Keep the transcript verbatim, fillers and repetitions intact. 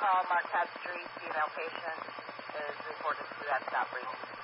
call, Marquette Street, female patient is reported to have stop breathing.